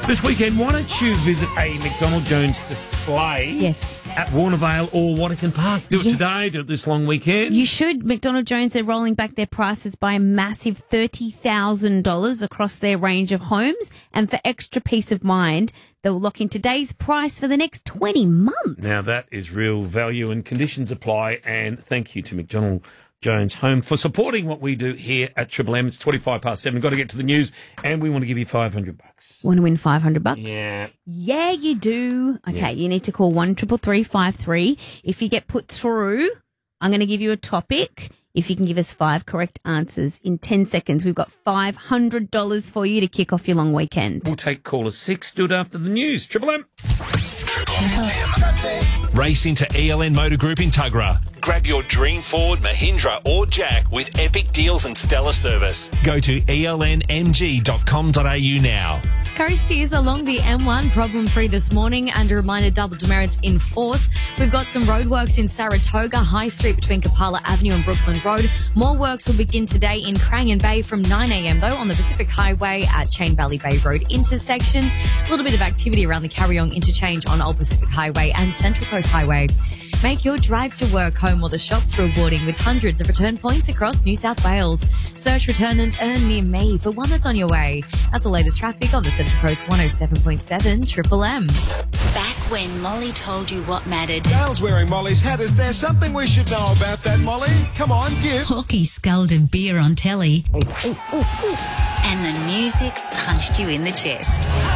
This weekend, why don't you visit a McDonald Jones display at Warnervale or Waterton Park? Do it today, do it this long weekend. You should. McDonald Jones, they're rolling back their prices by a massive $30,000 across their range of homes. And for extra peace of mind, they'll lock in today's price for the next 20 months. Now, that is real value and conditions apply. And thank you to McDonald Jones Home for supporting what we do here at Triple M. It's 7:25. Got to get to the news, and we want to give you $500. Want to win $500? Yeah. Yeah, you do. Okay, You need to call 1-333-53. If you get put through, I'm going to give you a topic. If you can give us 5 correct answers in 10 seconds, we've got $500 for you to kick off your long weekend. We'll take caller 6. Do it after the news. Triple M. Race into ELN Motor Group in Tuggerah. Grab your dream Ford, Mahindra or Jack with epic deals and stellar service. Go to elnmg.com.au now. Coasties along the M1 problem-free this morning, and a reminder double demerits in force. We've got some roadworks in Saratoga, High Street between Kapala Avenue and Brooklyn Road. More works will begin today in Crangan Bay from 9 a.m, though, on the Pacific Highway at Chain Valley Bay Road intersection. A little bit of activity around the Carryong interchange on Old Pacific Highway and Central Coast Highway. Make your drive to work, home or the shops rewarding with hundreds of return points across New South Wales. Search, return and earn near me for one that's on your way. That's the latest traffic on the Central Coast 107.7 Triple M. Back when Molly told you what mattered. Dale's wearing Molly's hat. Is there something we should know about that, Molly? Come on, give. Hawkey sculled a beer on telly. And the music punched you in the chest.